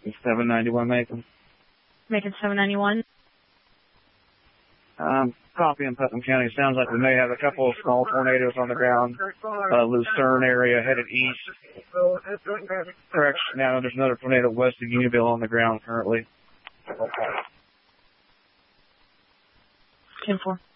791 Macon. Macon 791. Copy in Putnam County. Sounds like we may have a couple of small tornadoes on the ground. Lucerne area headed east. Correct. Now there's another tornado west of Unionville on the ground currently. 10-4.